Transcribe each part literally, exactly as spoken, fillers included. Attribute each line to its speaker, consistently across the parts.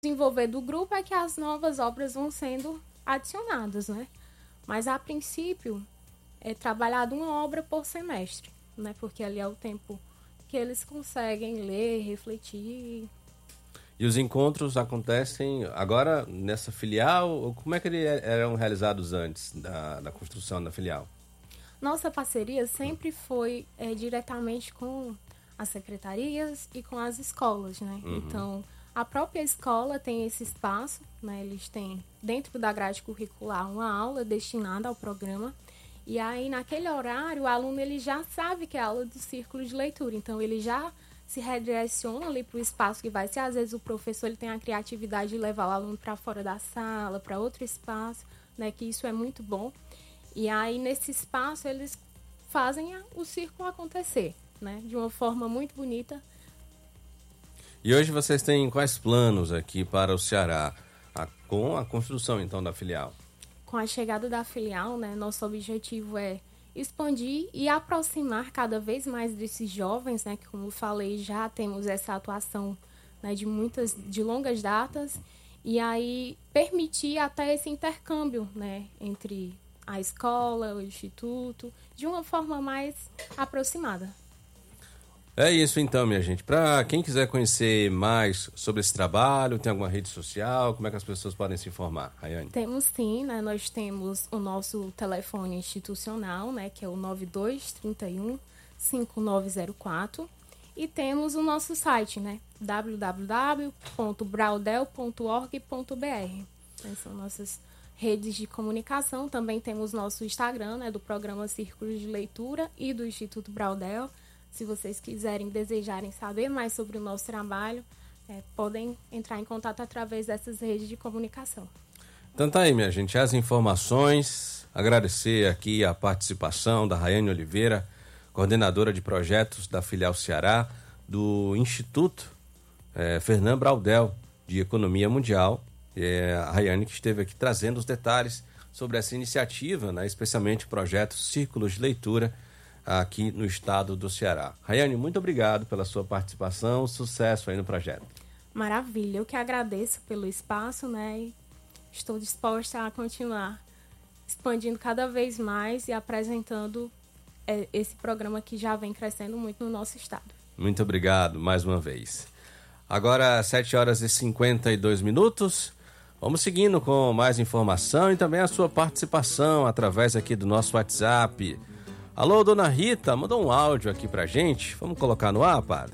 Speaker 1: desenvolver do grupo é que as novas obras vão sendo adicionadas, né? Mas, a princípio, é trabalhado uma obra por semestre, né? Porque ali é o tempo que eles conseguem ler, refletir.
Speaker 2: E os encontros acontecem agora nessa filial? Ou como é que eles eram realizados antes da, da construção da filial?
Speaker 1: Nossa parceria sempre foi é, diretamente com as secretarias e com as escolas, né? Uhum. Então, a própria escola tem esse espaço, né? Eles têm, dentro da grade curricular, uma aula destinada ao programa. E aí, naquele horário, o aluno ele já sabe que é a aula do círculo de leitura. Então, ele já se redireciona ali para o espaço que vai ser. Às vezes, o professor ele tem a criatividade de levar o aluno para fora da sala, para outro espaço, né? Que isso é muito bom. E aí, nesse espaço, eles fazem a, o círculo acontecer, né? De uma forma muito bonita.
Speaker 2: E hoje vocês têm quais planos aqui para o Ceará, a, com a construção, então, da filial?
Speaker 1: Com a chegada da filial, né, nosso objetivo é expandir e aproximar cada vez mais desses jovens, né, que, como eu falei, já temos essa atuação, né, de muitas, de longas datas, e aí permitir até esse intercâmbio, né, entre a escola, o instituto, de uma forma mais aproximada.
Speaker 2: É isso então, minha gente. Para quem quiser conhecer mais sobre esse trabalho, tem alguma rede social, como é que as pessoas podem se informar, Rayane?
Speaker 1: Temos sim, né? Nós temos o nosso telefone institucional, né? Que é o nove dois três um, cinco nove zero quatro. E temos o nosso site, né? w w w ponto braudel ponto org ponto b r. Essas são nossas redes de comunicação. Também temos nosso Instagram, né? Do programa Círculos de Leitura e do Instituto Braudel. Se vocês quiserem, desejarem saber mais sobre o nosso trabalho, é, podem entrar em contato através dessas redes de comunicação.
Speaker 2: Então tá aí, minha gente, as informações. Agradecer aqui a participação da Rayane Oliveira, coordenadora de projetos da filial Ceará, do Instituto é, Fernando Braudel, de Economia Mundial. É a Rayane que esteve aqui trazendo os detalhes sobre essa iniciativa, né, especialmente o projeto Círculos de Leitura, aqui no estado do Ceará. Rayane, muito obrigado pela sua participação, sucesso aí no projeto.
Speaker 1: Maravilha, eu que agradeço pelo espaço, né? E estou disposta a continuar expandindo cada vez mais e apresentando é, esse programa que já vem crescendo muito no nosso estado.
Speaker 2: Muito obrigado mais uma vez. Agora, sete horas e cinquenta e dois minutos. Vamos seguindo com mais informação e também a sua participação através aqui do nosso WhatsApp. Alô, dona Rita, mandou um áudio aqui pra gente. Vamos colocar no ar, padre?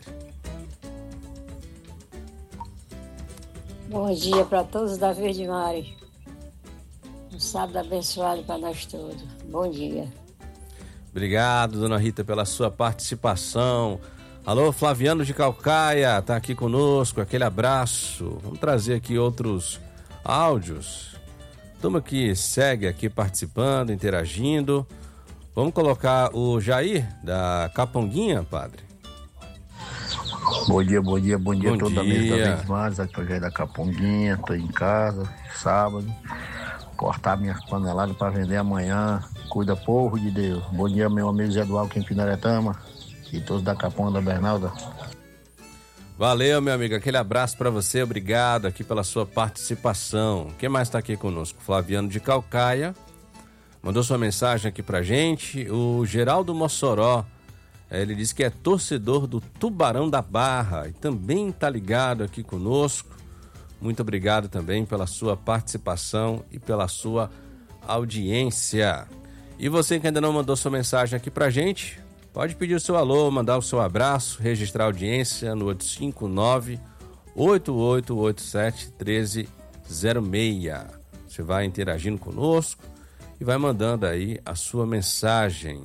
Speaker 3: Bom dia para todos da Verde Mare. Um sábado abençoado para nós todos. Bom dia.
Speaker 2: Obrigado, dona Rita, pela sua participação. Alô, Flaviano de Calcaia, tá aqui conosco. Aquele abraço. Vamos trazer aqui outros áudios. Turma que segue aqui participando, interagindo. Vamos colocar o Jair, da Caponguinha, padre?
Speaker 4: Bom dia, bom dia, bom dia
Speaker 2: bom
Speaker 4: a toda
Speaker 2: dia.
Speaker 4: a mesa da Verde Mares, aqui é o Jair da Caponguinha, tô em casa, sábado, cortar minhas paneladas para vender amanhã, cuida povo de Deus. Bom dia, meu amigo Zé Dual, aqui em Pinaretama, e todos da Caponga da Bernalda.
Speaker 2: Valeu, meu amigo, aquele abraço para você, obrigado aqui pela sua participação. Quem mais está aqui conosco? Flaviano de Calcaia. Mandou sua mensagem aqui pra gente, o Geraldo Mossoró, ele disse que é torcedor do Tubarão da Barra e também tá ligado aqui conosco. Muito obrigado também pela sua participação e pela sua audiência. E você que ainda não mandou sua mensagem aqui pra gente, pode pedir o seu alô, mandar o seu abraço, registrar a audiência no oito cinco nove, oito oito oito sete, um três zero seis. Você vai interagindo conosco e vai mandando aí a sua mensagem.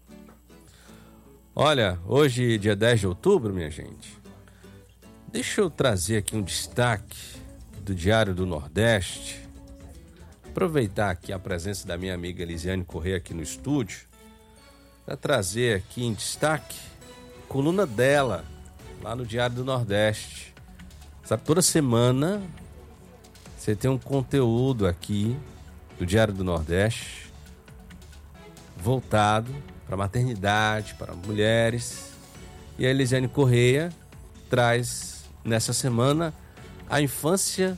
Speaker 2: Olha, hoje, dia dez de outubro, minha gente, deixa eu trazer aqui um destaque do Diário do Nordeste. Aproveitar aqui a presença da minha amiga Elisiane Corrêa aqui no estúdio, para trazer aqui em destaque a coluna dela, lá no Diário do Nordeste. Sabe, toda semana você tem um conteúdo aqui do Diário do Nordeste voltado para maternidade, para mulheres. E a Elisiane Corrêa traz nessa semana a infância